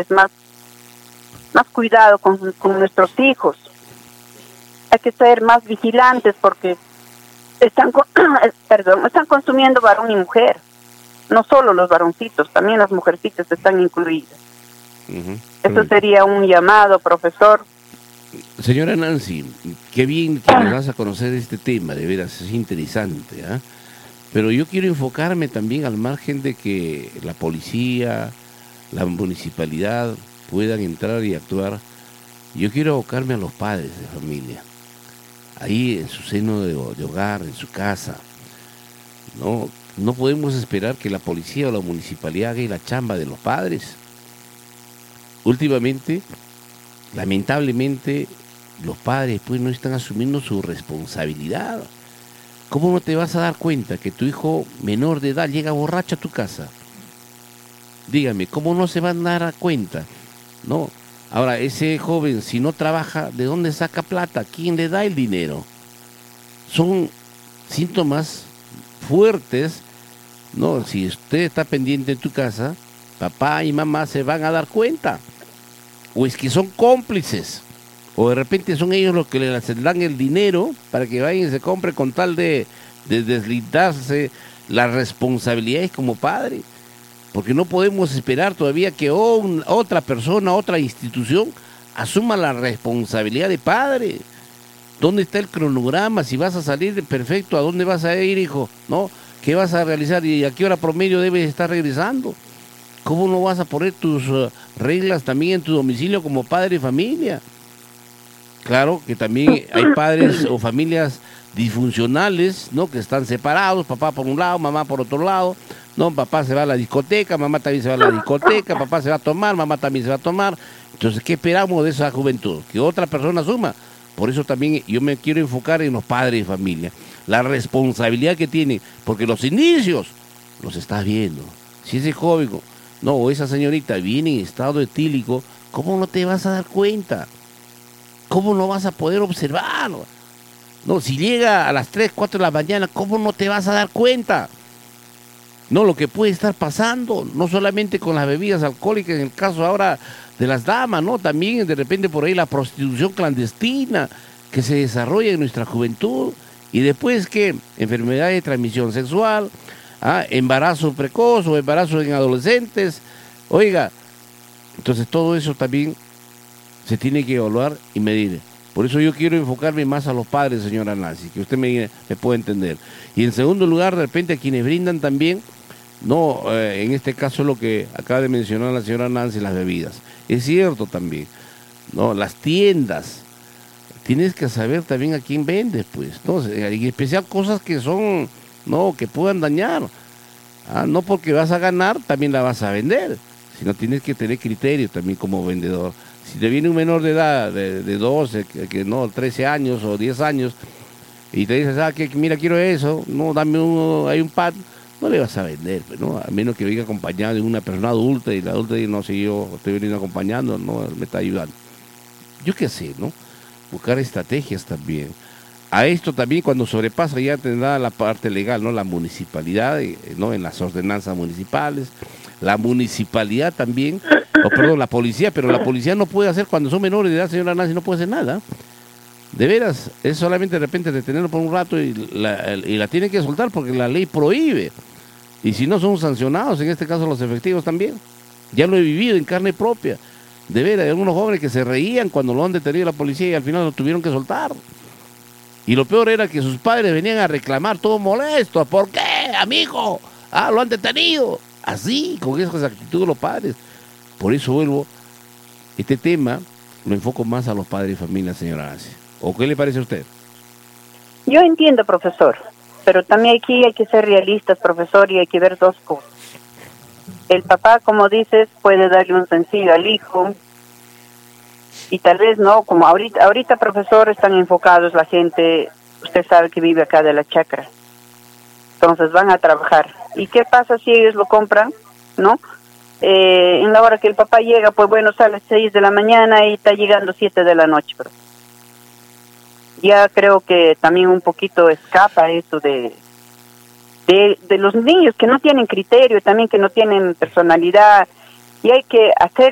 más cuidado con nuestros hijos. Hay que ser más vigilantes porque están consumiendo varón y mujer. No solo los varoncitos, también las mujercitas están incluidas. Eso sería un llamado, profesor. Señora Nancy, qué bien que nos vas a conocer este tema, de veras, es interesante, ¿eh? Pero yo quiero enfocarme también al margen de que la policía, la municipalidad puedan entrar y actuar. Yo quiero abocarme a los padres de familia, ahí en su seno de hogar, en su casa. No podemos esperar que la policía o la municipalidad haga la chamba de los padres. Últimamente, lamentablemente, los padres pues no están asumiendo su responsabilidad. ¿Cómo no te vas a dar cuenta que tu hijo menor de edad llega borracho a tu casa? Dígame, ¿cómo no se van a dar cuenta? No. Ahora, ese joven, si no trabaja, ¿de dónde saca plata? ¿Quién le da el dinero? Son síntomas fuertes, ¿no? Si usted está pendiente en tu casa, papá y mamá se van a dar cuenta. O es que son cómplices. O de repente son ellos los que les dan el dinero para que vayan y se compre con tal de deslindarse las responsabilidades como padre. Porque no podemos esperar todavía que otra persona, otra institución asuma la responsabilidad de padre. ¿Dónde está el cronograma? Si vas a salir perfecto, ¿a dónde vas a ir, hijo? ¿No? ¿Qué vas a realizar y a qué hora promedio debes estar regresando? ¿Cómo no vas a poner tus reglas también en tu domicilio como padre de familia? Claro que también hay padres o familias disfuncionales, ¿no? Que están separados, papá por un lado, mamá por otro lado, ¿no? Papá se va a la discoteca, mamá también se va a la discoteca, papá se va a tomar, mamá también se va a tomar. Entonces, ¿qué esperamos de esa juventud? Que otra persona suma. Por eso también yo me quiero enfocar en los padres de familia, la responsabilidad que tienen, porque los inicios los estás viendo. Si ese joven, no, o esa señorita viene en estado etílico, ¿cómo no te vas a dar cuenta? ¿Cómo no vas a poder observar? No, si llega a las 3, 4 de la mañana, ¿cómo no te vas a dar cuenta? No, lo que puede estar pasando, no solamente con las bebidas alcohólicas, en el caso ahora de las damas, ¿no? También de repente por ahí la prostitución clandestina que se desarrolla en nuestra juventud. Y después, ¿qué? Enfermedades de transmisión sexual, embarazo precoz o embarazo en adolescentes. Oiga, entonces todo eso también se tiene que evaluar y medir. Por eso yo quiero enfocarme más a los padres, señora Nancy, que usted me pueda entender. Y en segundo lugar, de repente a quienes brindan también, no, en este caso lo que acaba de mencionar la señora Nancy, las bebidas. Es cierto también, no, las tiendas, tienes que saber también a quién vendes, pues, ¿no? En especial cosas que son, no, que puedan dañar. No porque vas a ganar, también la vas a vender, sino tienes que tener criterio también como vendedor. Si te viene un menor de edad, de 12, que no, 13 años o 10 años, y te dices, que mira, quiero eso, no, dame hay un pad, no le vas a vender, pues, ¿no? A menos que venga acompañado de una persona adulta, y la adulta dice, no, si yo estoy veniendo acompañando, no, me está ayudando. Yo qué sé, ¿no? Buscar estrategias también. A esto también cuando sobrepasa ya tendrá la parte legal, ¿no? La municipalidad, ¿no? En las ordenanzas municipales, la municipalidad también, perdón, la policía, pero la policía no puede hacer cuando son menores de edad, señora Nancy, no puede hacer nada. De veras, es solamente de repente detenerlo por un rato y la tiene que soltar porque la ley prohíbe. Y si no, son sancionados, en este caso los efectivos también. Ya lo he vivido en carne propia. De veras, hay algunos jóvenes que se reían cuando lo han detenido la policía y al final lo tuvieron que soltar. Y lo peor era que sus padres venían a reclamar todo molesto. ¿Por qué, amigo? Lo han detenido. Así, con esas actitudes los padres. Por eso vuelvo, este tema lo enfoco más a los padres y familia, señora Nancy. ¿O qué le parece a usted? Yo entiendo, profesor, pero también aquí hay que ser realistas, profesor, y hay que ver dos cosas. El papá, como dices, puede darle un sencillo al hijo, y tal vez no, como ahorita profesor, están enfocados la gente, usted sabe que vive acá de la chacra, entonces van a trabajar. ¿Y qué pasa si ellos lo compran, no? En la hora que el papá llega, pues bueno, sale a las 6 de la mañana y está llegando 7 de la noche, pero ya creo que también un poquito escapa eso de los niños que no tienen criterio, también que no tienen personalidad, y hay que hacer